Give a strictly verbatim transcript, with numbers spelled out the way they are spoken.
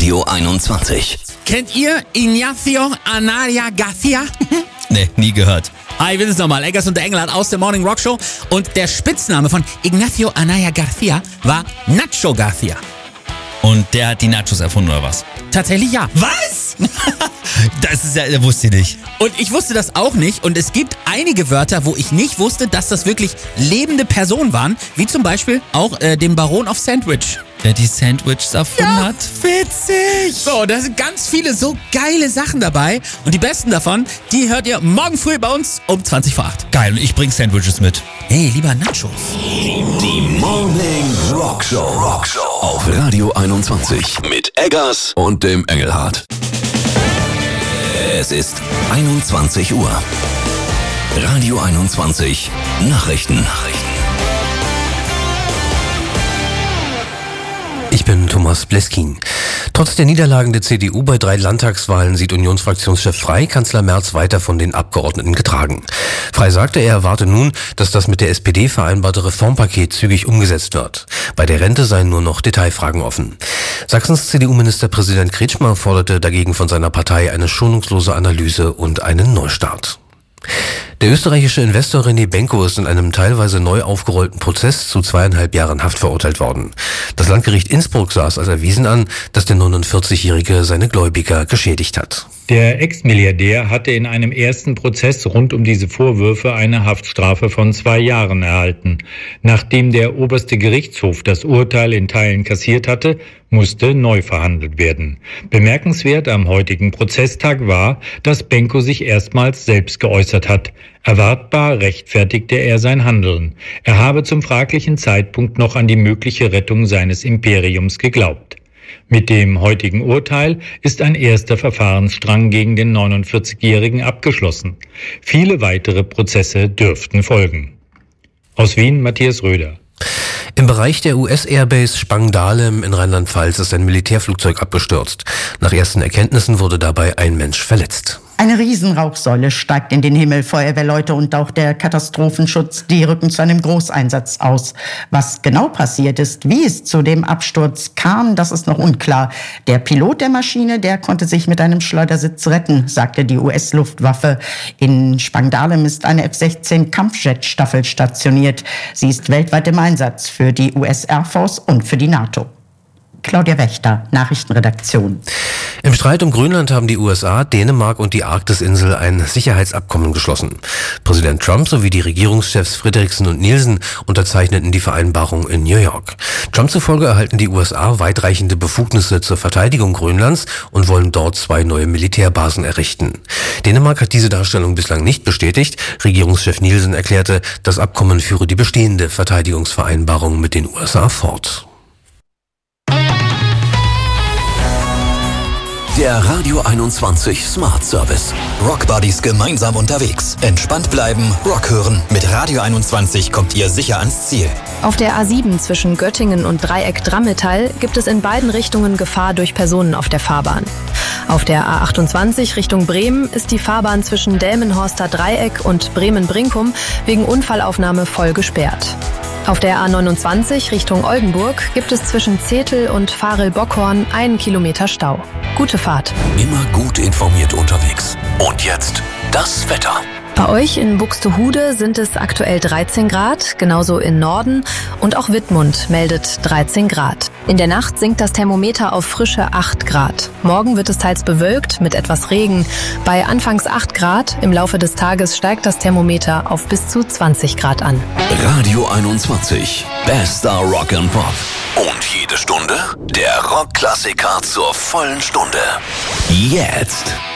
Radio einundzwanzig. Kennt ihr Ignacio Anaya Garcia? Nee, nie gehört. Hi, wir sind's nochmal. Eggers und der Engelhardt aus der Morning Rock Show. Und der Spitzname von Ignacio Anaya Garcia war Nacho Garcia. Und der hat die Nachos erfunden, oder was? Tatsächlich ja. Was? Das ist ja, das wusste ich nicht. Und ich wusste das auch nicht. Und es gibt einige Wörter, wo ich nicht wusste, dass das wirklich lebende Personen waren. Wie zum Beispiel auch äh, den Baron of Sandwich. Der die Sandwiches erfunden Ja, hat. witzig. So, da sind ganz viele so geile Sachen dabei. Und die besten davon, die hört ihr morgen früh bei uns um zwanzig vor acht. Geil, und ich bring Sandwiches mit. Hey, lieber Nachos. Die Morning Rock Show. Rock Show auf Radio einundzwanzig mit Eggers und dem Engelhardt. Es ist einundzwanzig Uhr. Radio einundzwanzig Nachrichten. Nachrichten. Ich bin Thomas Bleskin. Trotz der Niederlagen der C D U bei drei Landtagswahlen sieht Unionsfraktionschef Frey Kanzler Merz weiter von den Abgeordneten getragen. Frey sagte, er erwarte nun, dass das mit der S P D vereinbarte Reformpaket zügig umgesetzt wird. Bei der Rente seien nur noch Detailfragen offen. Sachsens C D U-Ministerpräsident Kretschmer forderte dagegen von seiner Partei eine schonungslose Analyse und einen Neustart. Der österreichische Investor René Benko ist in einem teilweise neu aufgerollten Prozess zu zweieinhalb Jahren Haft verurteilt worden. Das Landgericht Innsbruck sah es als erwiesen an, dass der neunundvierzigjährige seine Gläubiger geschädigt hat. Der Ex-Milliardär hatte in einem ersten Prozess rund um diese Vorwürfe eine Haftstrafe von zwei Jahren erhalten. Nachdem der oberste Gerichtshof das Urteil in Teilen kassiert hatte, musste neu verhandelt werden. Bemerkenswert am heutigen Prozesstag war, dass Benko sich erstmals selbst geäußert hat. Erwartbar rechtfertigte er sein Handeln. Er habe zum fraglichen Zeitpunkt noch an die mögliche Rettung seines Imperiums geglaubt. Mit dem heutigen Urteil ist ein erster Verfahrensstrang gegen den neunundvierzigjährigen abgeschlossen. Viele weitere Prozesse dürften folgen. Aus Wien, Matthias Röder. Im Bereich der U S-Airbase Spangdahlem in Rheinland-Pfalz ist ein Militärflugzeug abgestürzt. Nach ersten Erkenntnissen wurde dabei ein Mensch verletzt. Eine Riesenrauchsäule steigt in den Himmel. Feuerwehrleute und auch der Katastrophenschutz, die rücken zu einem Großeinsatz aus. Was genau passiert ist, wie es zu dem Absturz kam, das ist noch unklar. Der Pilot der Maschine, der konnte sich mit einem Schleudersitz retten, sagte die U S-Luftwaffe. In Spangdahlem ist eine F sechzehn Kampfjet-Staffel stationiert. Sie ist weltweit im Einsatz für die U S Air Force und für die NATO. Claudia Wächter, Nachrichtenredaktion. Im Streit um Grönland haben die U S A, Dänemark und die Arktisinsel ein Sicherheitsabkommen geschlossen. Präsident Trump sowie die Regierungschefs Frederiksen und Nielsen unterzeichneten die Vereinbarung in New York. Trump zufolge erhalten die U S A weitreichende Befugnisse zur Verteidigung Grönlands und wollen dort zwei neue Militärbasen errichten. Dänemark hat diese Darstellung bislang nicht bestätigt. Regierungschef Nielsen erklärte, das Abkommen führe die bestehende Verteidigungsvereinbarung mit den U S A fort. Der Radio einundzwanzig Smart Service. Rock Buddies gemeinsam unterwegs. Entspannt bleiben, Rock hören. Mit Radio einundzwanzig kommt ihr sicher ans Ziel. Auf der A sieben zwischen Göttingen und Dreieck Drammetal gibt es in beiden Richtungen Gefahr durch Personen auf der Fahrbahn. Auf der A achtundzwanzig Richtung Bremen ist die Fahrbahn zwischen Delmenhorster Dreieck und Bremen-Brinkum wegen Unfallaufnahme voll gesperrt. Auf der A neunundzwanzig Richtung Oldenburg gibt es zwischen Zetel und Farel-Bockhorn einen Kilometer Stau. Gute Fahrt. Immer gut informiert unterwegs. Und jetzt das Wetter. Bei euch in Buxtehude sind es aktuell dreizehn Grad, genauso in Norden, und auch Wittmund meldet dreizehn Grad. In der Nacht sinkt das Thermometer auf frische acht Grad. Morgen wird es teils bewölkt mit etwas Regen. Bei anfangs acht Grad, im Laufe des Tages steigt das Thermometer auf bis zu zwanzig Grad an. Radio einundzwanzig, bester Rock and Pop. Und jede Stunde der Rockklassiker zur vollen Stunde. Jetzt